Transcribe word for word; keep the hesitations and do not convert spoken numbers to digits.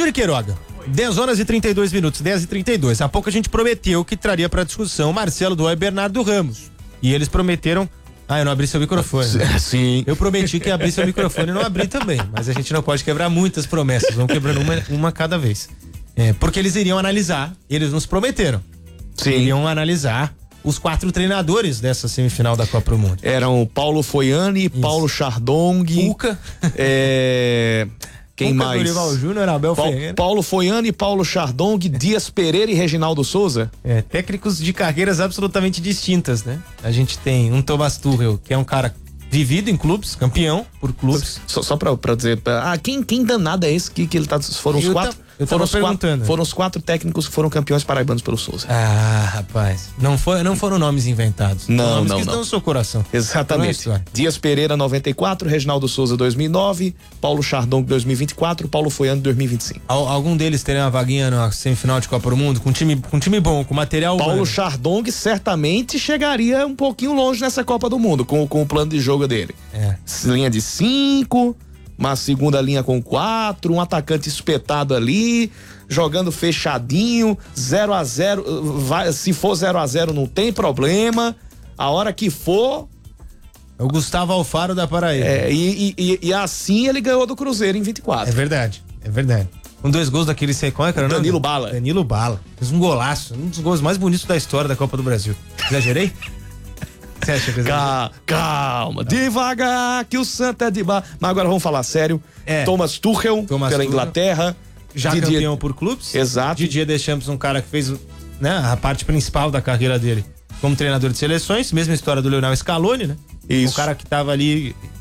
Yuri Queiroga, dez horas e trinta e dois minutos, dez e trinta e dois. Há pouco a gente prometeu que traria pra discussão Marcelo Doy e Bernardo Ramos. E eles prometeram. Ah, eu não abri seu microfone. Né? Sim. Eu prometi que ia abrir seu microfone e não abri também. Mas a gente não pode quebrar muitas promessas. Vamos quebrando uma, uma cada vez. É, porque eles iriam analisar, eles nos prometeram. Sim. Iriam analisar os quatro treinadores dessa semifinal da Copa do Mundo. Eram Paulo Foiani, Isso. Paulo Chardong. Cuca. É... Quem Cuca, mais? Dorival Júnior, Abel pa Ferreira. Paulo Foiani, Paulo Chardong, Dias Pereira e Reginaldo Souza. É, técnicos de carreiras absolutamente distintas, né? A gente tem um Thomas Tuchel, que é um cara vivido em clubes, campeão por clubes. Só, só pra, pra dizer, pra, ah, quem, quem danado é esse que, que ele tá, foram os eu quatro, tá, eu foram os perguntando. quatro, foram os quatro técnicos que foram campeões paraibanos pelo Souza. Ah, rapaz, não, foi, não foram nomes inventados. Não, nomes não, que não. estão no seu coração. Exatamente. Dias Pereira, noventa e quatro, Reginaldo Souza, dois mil e nove, Paulo Chardong, dois mil e vinte e quatro, Paulo Foiani, dois mil e vinte e cinco. Al, algum deles teria uma vaguinha na semifinal de Copa do Mundo, com time, com time bom, com material Paulo humano. Chardong certamente chegaria um pouquinho longe nessa Copa do Mundo, com, com o plano de jogo dele. É. Linha de cinco, uma segunda linha com quatro, um atacante espetado ali, jogando fechadinho, zero a zero, vai, se for zero a zero não tem problema, a hora que for... É o Gustavo Alfaro da Paraíba. É, e, e, e assim ele ganhou do Cruzeiro em vinte e quatro. É verdade, é verdade. Com dois gols daquele secão, cara, não? Danilo Bala. Danilo Bala. Fez um golaço, um dos gols mais bonitos da história da Copa do Brasil. Exagerei? Você acha que Calma, calma, devagar que o Santa é de bar. Mas agora vamos falar sério. É. Thomas Tuchel, Thomas pela Tuchel. Inglaterra. Já Didier... campeão por clubes. Exato. Didier Deschamps, um cara que fez, né, a parte principal da carreira dele como treinador de seleções. Mesma história do Lionel Scaloni, né? Isso. Um cara que tava ali